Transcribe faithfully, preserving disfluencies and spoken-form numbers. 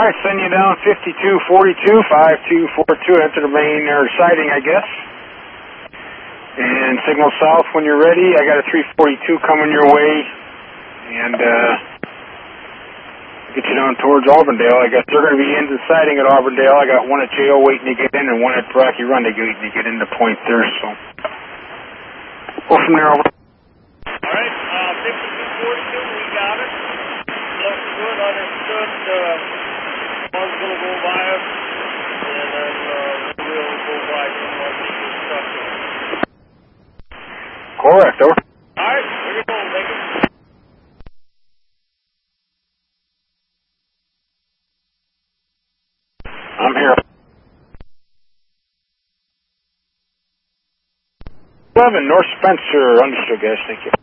Alright, send you down fifty-two forty-two, five two four two, enter the main or siding, I guess. And signal south when you're ready. I got a three forty-two coming your way. And, uh, get you down towards Auburndale. I guess they're going to be into the siding at Auburndale. I got one at J O waiting to get in and one at Rocky Run to get, to get into point there, so. Go from there over. Alright, uh, fifty-two forty-two, we got it. Looks good, understood. Uh, one's going to go by us, and then uh, we'll go by someone to get stuck in. Correct, over. Alright, here you go, Lincoln. I'm here. eleven, North Spencer, understood, guys, thank you.